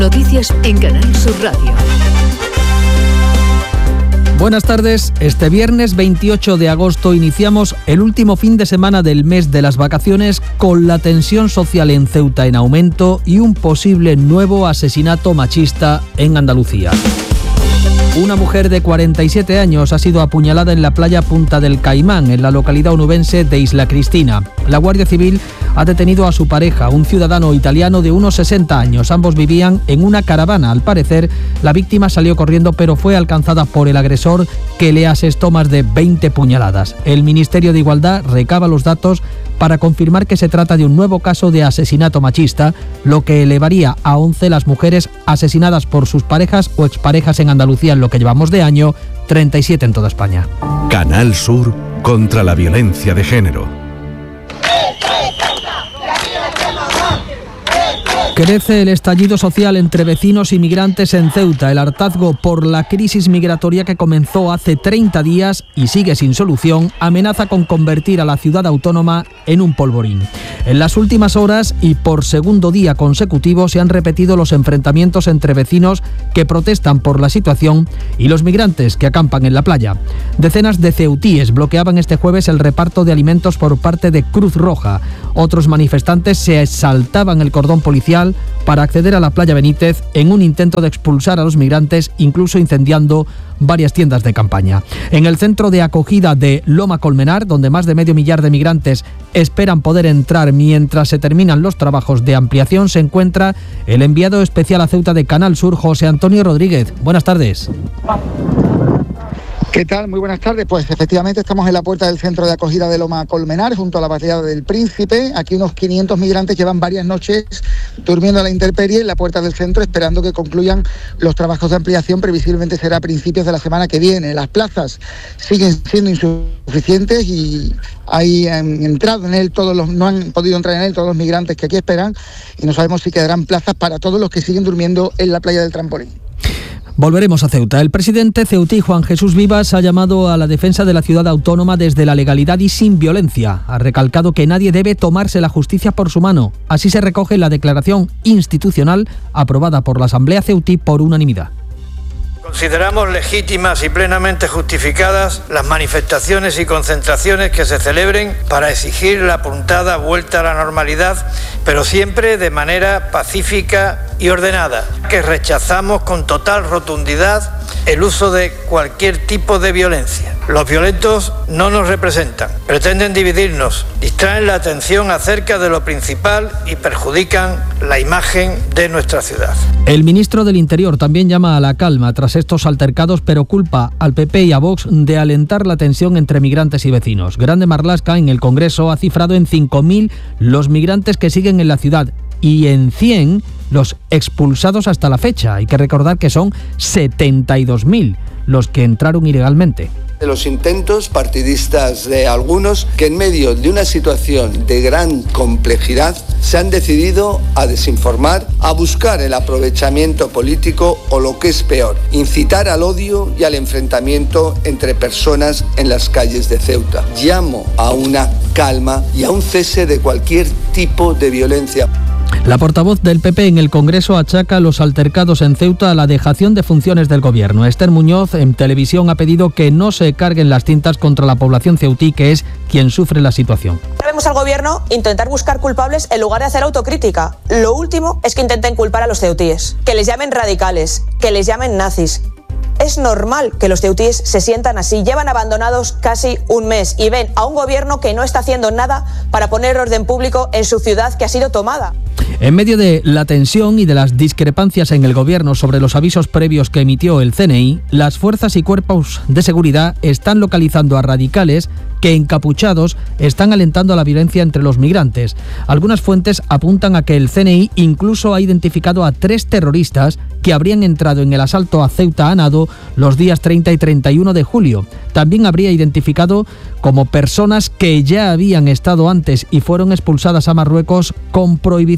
Noticias en Canal Sur Radio. Buenas tardes. Este viernes 28 de agosto iniciamos el último fin de semana del mes de las vacaciones con la tensión social en Ceuta en aumento y un posible nuevo asesinato machista en Andalucía. Una mujer de 47 años ha sido apuñalada en la playa Punta del Caimán, en la localidad onubense de Isla Cristina. La Guardia Civil ha detenido a su pareja, un ciudadano italiano de unos 60 años. Ambos vivían en una caravana. Al parecer, la víctima salió corriendo, pero fue alcanzada por el agresor, que le asestó más de 20 puñaladas. El Ministerio de Igualdad recaba los datos para confirmar que se trata de un nuevo caso de asesinato machista, lo que elevaría a 11 las mujeres asesinadas por sus parejas o exparejas en Andalucía en lo que llevamos de año, 37 en toda España. Canal Sur contra la violencia de género. Crece el estallido social entre vecinos y migrantes en Ceuta. El hartazgo por la crisis migratoria, que comenzó hace 30 días y sigue sin solución, amenaza con convertir a la ciudad autónoma en un polvorín. En las últimas horas y por segundo día consecutivo se han repetido los enfrentamientos entre vecinos que protestan por la situación y los migrantes que acampan en la playa. Decenas de ceutíes bloqueaban este jueves el reparto de alimentos por parte de Cruz Roja. Otros manifestantes se saltaban el cordón policial para acceder a la playa Benítez en un intento de expulsar a los migrantes, incluso incendiando varias tiendas de campaña. En el centro de acogida de Loma Colmenar, donde más de medio millar de migrantes esperan poder entrar mientras se terminan los trabajos de ampliación, se encuentra el enviado especial a Ceuta de Canal Sur, José Antonio Rodríguez. Buenas tardes. ¿Qué tal? Muy buenas tardes. Pues efectivamente estamos en la puerta del centro de acogida de Loma Colmenar, junto a la barriada del Príncipe. Aquí unos 500 migrantes llevan varias noches durmiendo a la intemperie en la puerta del centro, esperando que concluyan los trabajos de ampliación. Previsiblemente será a principios de la semana que viene. Las plazas siguen siendo insuficientes y hay entrado en él no han podido entrar en él todos los migrantes que aquí esperan, y no sabemos si quedarán plazas para todos los que siguen durmiendo en la playa del Trampolín. Volveremos a Ceuta. El presidente ceutí, Juan Jesús Vivas, ha llamado a la defensa de la ciudad autónoma desde la legalidad y sin violencia. Ha recalcado que nadie debe tomarse la justicia por su mano. Así se recoge en la declaración institucional aprobada por la Asamblea ceutí por unanimidad. Consideramos legítimas y plenamente justificadas las manifestaciones y concentraciones que se celebren para exigir la apuntada vuelta a la normalidad, pero siempre de manera pacífica y ordenada, que rechazamos con total rotundidad el uso de cualquier tipo de violencia. Los violentos no nos representan, pretenden dividirnos, distraen la atención acerca de lo principal y perjudican la imagen de nuestra ciudad. El ministro del Interior también llama a la calma tras estos altercados, pero culpa al PP y a Vox de alentar la tensión entre migrantes y vecinos. Grande Marlaska en el Congreso ha cifrado en 5.000 los migrantes que siguen en la ciudad y en 100 los expulsados hasta la fecha. Hay que recordar que son 72.000 los que entraron ilegalmente. De los intentos partidistas de algunos que en medio de una situación de gran complejidad se han decidido a desinformar, a buscar el aprovechamiento político o, lo que es peor, incitar al odio y al enfrentamiento entre personas en las calles de Ceuta. Llamo a una calma y a un cese de cualquier tipo de violencia. La portavoz del PP en el Congreso achaca los altercados en Ceuta a la dejación de funciones del gobierno. Esther Muñoz en televisión ha pedido que no se carguen las tintas contra la población ceutí, que es quien sufre la situación. Vemos al gobierno intentar buscar culpables en lugar de hacer autocrítica. Lo último es que intenten culpar a los ceutíes, que les llamen radicales, que les llamen nazis. Es normal que los ceutíes se sientan así. Llevan abandonados casi un mes y ven a un gobierno que no está haciendo nada para poner orden público en su ciudad, que ha sido tomada. En medio de la tensión y de las discrepancias en el gobierno sobre los avisos previos que emitió el CNI, las fuerzas y cuerpos de seguridad están localizando a radicales que, encapuchados, están alentando a la violencia entre los migrantes. Algunas fuentes apuntan a que el CNI incluso ha identificado a 3 terroristas que habrían entrado en el asalto a Ceuta a nado los días 30 y 31 de julio. También habría identificado como personas que ya habían estado antes y fueron expulsadas a Marruecos con prohibición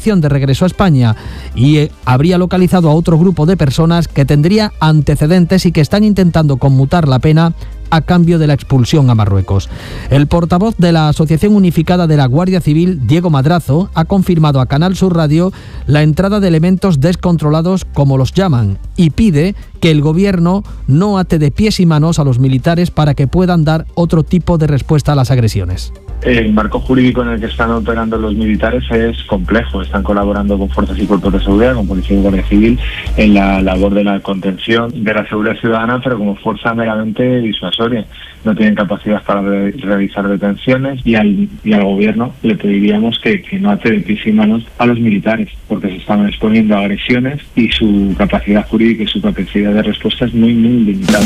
extradición de regreso a España y habría localizado a otro grupo de personas que tendría antecedentes y que están intentando conmutar la pena a cambio de la expulsión a Marruecos. El portavoz de la Asociación Unificada de la Guardia Civil, Diego Madrazo, ha confirmado a Canal Sur Radio la entrada de elementos descontrolados, como los llaman, y pide que el gobierno no ate de pies y manos a los militares para que puedan dar otro tipo de respuesta a las agresiones. El marco jurídico en el que están operando los militares es complejo. Están colaborando con fuerzas y cuerpos de seguridad, con policía y guardia civil, en la labor de la contención de la seguridad ciudadana, pero como fuerza meramente disuasoria. No tienen capacidad para realizar detenciones y al gobierno le pediríamos que no ate de pies y manos a los militares, porque se están exponiendo a agresiones y su capacidad jurídica y su capacidad de respuesta es muy, muy limitada.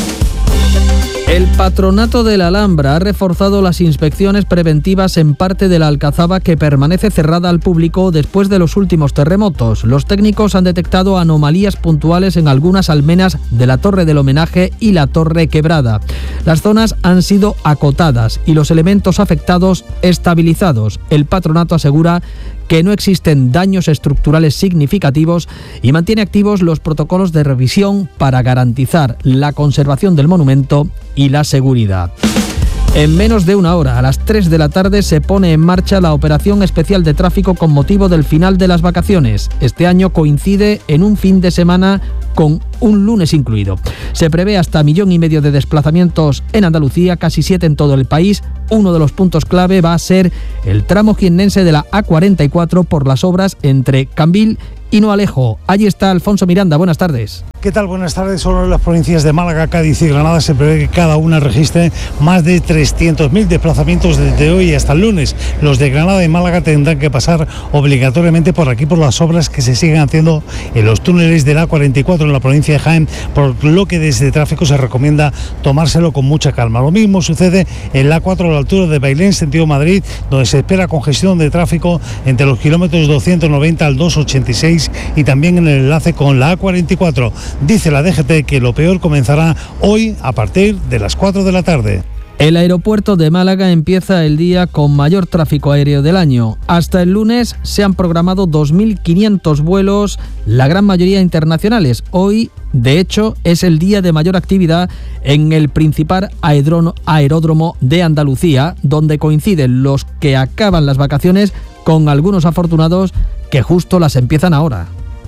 El Patronato de la Alhambra ha reforzado las inspecciones preventivas en parte de la Alcazaba, que permanece cerrada al público después de los últimos terremotos. Los técnicos han detectado anomalías puntuales en algunas almenas de la Torre del Homenaje y la Torre Quebrada. Las zonas han sido acotadas y los elementos afectados estabilizados. El patronato asegura que no existen daños estructurales significativos y mantiene activos los protocolos de revisión para garantizar la conservación del monumento y la seguridad. En menos de una hora, a las 3 de la tarde, se pone en marcha la operación especial de tráfico con motivo del final de las vacaciones. Este año coincide en un fin de semana con un lunes incluido. Se prevé hasta 1,5 millones de desplazamientos en Andalucía, casi 7 en todo el país. Uno de los puntos clave va a ser el tramo jiennense de la A44 por las obras entre Cambil y Noalejo. Allí está Alfonso Miranda. Buenas tardes. ¿Qué tal? Buenas tardes. Solo en las provincias de Málaga, Cádiz y Granada se prevé que cada una registre más de 300.000 desplazamientos desde hoy hasta el lunes. Los de Granada y Málaga tendrán que pasar obligatoriamente por aquí por las obras que se siguen haciendo en los túneles de la A44 en la provincia de Jaén, por lo que desde tráfico se recomienda tomárselo con mucha calma. Lo mismo sucede en la A4 a la altura de Bailén, sentido Madrid, donde se espera congestión de tráfico entre los kilómetros 290 al 286 y también en el enlace con la A44. Dice la DGT que lo peor comenzará hoy a partir de las 4 de la tarde. El aeropuerto de Málaga empieza el día con mayor tráfico aéreo del año. Hasta el lunes se han programado 2.500 vuelos, la gran mayoría internacionales. Hoy, de hecho, es el día de mayor actividad en el principal aeródromo de Andalucía, donde coinciden los que acaban las vacaciones con algunos afortunados que justo las empiezan ahora.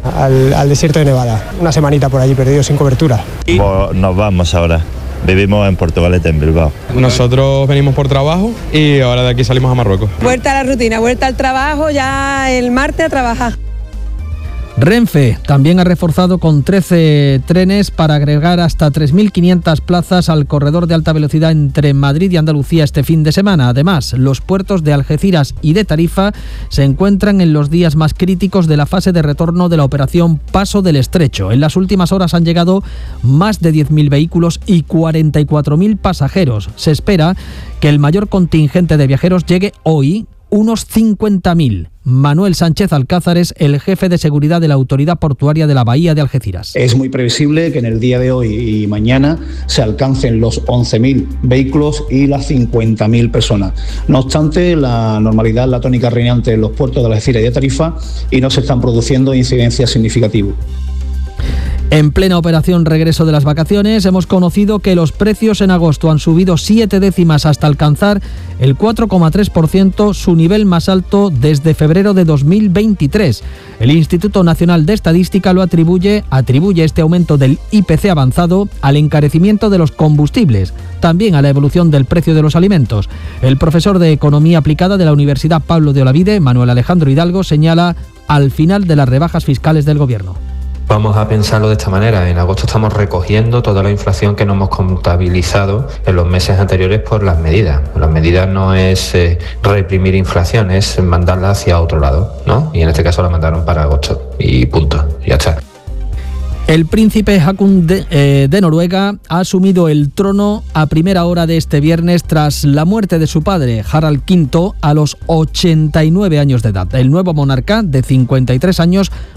Al desierto de Nevada, una semanita por allí perdido sin cobertura. Pues nos vamos ahora. Vivimos en Portugalete, en Bilbao. Nosotros venimos por trabajo y ahora de aquí salimos a Marruecos. Vuelta a la rutina, vuelta al trabajo, ya el martes a trabajar. Renfe también ha reforzado con 13 trenes para agregar hasta 3.500 plazas al corredor de alta velocidad entre Madrid y Andalucía este fin de semana. Además, los puertos de Algeciras y de Tarifa se encuentran en los días más críticos de la fase de retorno de la operación Paso del Estrecho. En las últimas horas han llegado más de 10.000 vehículos y 44.000 pasajeros. Se espera que el mayor contingente de viajeros llegue hoy, unos 50.000. Manuel Sánchez Alcázar es el jefe de seguridad de la Autoridad Portuaria de la Bahía de Algeciras. Es muy previsible que en el día de hoy y mañana se alcancen los 11.000 vehículos y las 50.000 personas. No obstante, la normalidad es la tónica reinante en los puertos de Algeciras y de Tarifa y no se están produciendo incidencias significativas. En plena operación regreso de las vacaciones, hemos conocido que los precios en agosto han subido 7 décimas hasta alcanzar el 4,3%, su nivel más alto desde febrero de 2023. El Instituto Nacional de Estadística lo atribuye este aumento del IPC avanzado al encarecimiento de los combustibles, también a la evolución del precio de los alimentos. El profesor de Economía Aplicada de la Universidad Pablo de Olavide, Manuel Alejandro Hidalgo, señala al final de las rebajas fiscales del Gobierno. Vamos a pensarlo de esta manera. En agosto estamos recogiendo toda la inflación que no hemos contabilizado en los meses anteriores por las medidas. Las medidas no es reprimir inflación, es mandarla hacia otro lado, ¿no? Y en este caso la mandaron para agosto y punto, ya está. El príncipe Haakon de Noruega ha asumido el trono a primera hora de este viernes tras la muerte de su padre, Harald V, a los 89 años de edad. El nuevo monarca, de 53 años,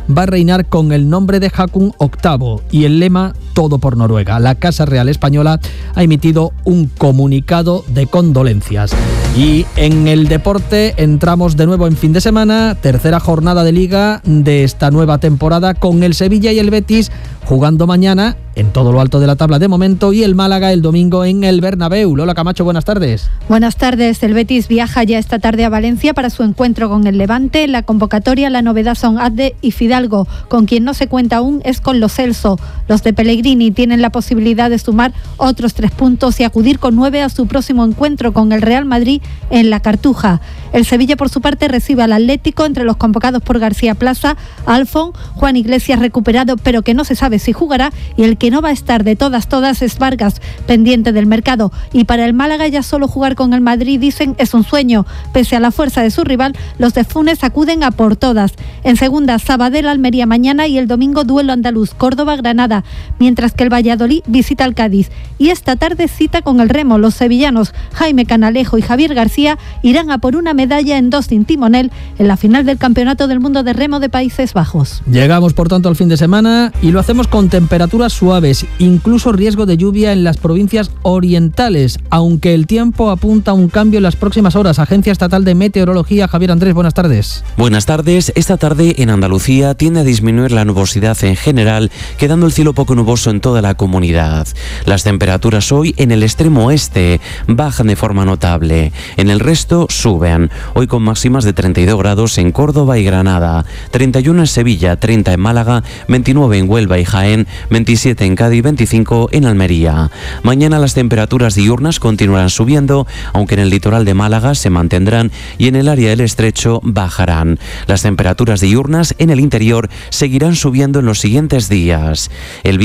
va a reinar con el nombre de Haakon VIII y el lema Todo por Noruega. La Casa Real Española ha emitido un comunicado de condolencias. Y en el deporte entramos de nuevo en fin de semana, tercera jornada de Liga de esta nueva temporada, con el Sevilla y el Betis jugando mañana en todo lo alto de la tabla de momento, y el Málaga el domingo en el Bernabéu. Lola Camacho, buenas tardes. Buenas tardes. El Betis viaja ya esta tarde a Valencia para su encuentro con el Levante. En la convocatoria la novedad son Adde y Fidalgo. Con quien no se cuenta aún es con Lo Celso. Los de Pellegrini tienen la posibilidad de sumar otros 3 puntos y acudir con 9 a su próximo encuentro con el Real Madrid en la Cartuja. El Sevilla, por su parte, recibe al Atlético. Entre los convocados por García Plaza, Alfon, Juan Iglesias recuperado, pero que no se sabe si jugará, y el que no va a estar de todas es Vargas, pendiente del mercado. Y para el Málaga ya solo jugar con el Madrid, dicen, es un sueño. Pese a la fuerza de su rival, los de Funes acuden a por todas. En segunda, Sabadell, Almería mañana, y el domingo duelo andaluz, Córdoba-Granada, mientras que el Valladolid visita al Cádiz. Y esta tarde cita con el remo. Los sevillanos Jaime Canalejo y Javier García irán a por una medalla en 2 sin timonel en la final del Campeonato del Mundo de Remo de Países Bajos. Llegamos por tanto al fin de semana y lo hacemos con temperaturas suaves, incluso riesgo de lluvia en las provincias orientales, aunque el tiempo apunta a un cambio en las próximas horas. Agencia Estatal de Meteorología, Javier Andrés, buenas tardes. Buenas tardes. Esta tarde en Andalucía tiende a disminuir la nubosidad en general, quedando el cielo poco nuboso en toda la comunidad. Las temperaturas hoy en el extremo oeste bajan de forma notable, en el resto suben, hoy con máximas de 32 grados en Córdoba y Granada, 31 en Sevilla, 30 en Málaga, 29 en Huelva y Jaén, 27 en Cádiz, 25 en Almería. Mañana las temperaturas diurnas continuarán subiendo, aunque en el litoral de Málaga se mantendrán y en el área del Estrecho bajarán. Las temperaturas diurnas en el interior seguirán subiendo en los siguientes días. El